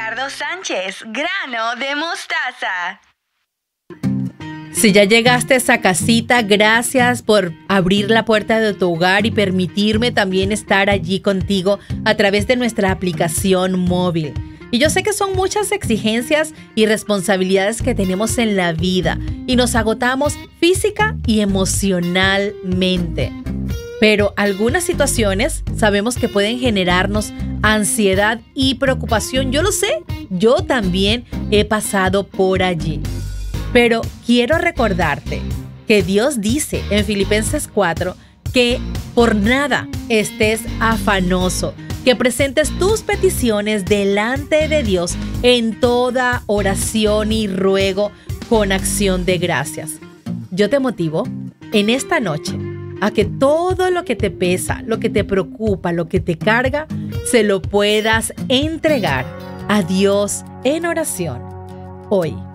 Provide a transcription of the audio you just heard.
Ricardo Sánchez, grano de mostaza. Si ya llegaste a esa casita, gracias por abrir la puerta de tu hogar y permitirme también estar allí contigo a través de nuestra aplicación móvil. Y yo sé que son muchas exigencias y responsabilidades que tenemos en la vida y nos agotamos física y emocionalmente. Pero algunas situaciones sabemos que pueden generarnos ansiedad y preocupación. Yo lo sé, yo también he pasado por allí. Pero quiero recordarte que Dios dice en Filipenses 4 que por nada estés afanoso, que presentes tus peticiones delante de Dios en toda oración y ruego con acción de gracias. Yo te motivo en esta noche a que todo lo que te pesa, lo que te preocupa, lo que te carga, se lo puedas entregar a Dios en oración hoy.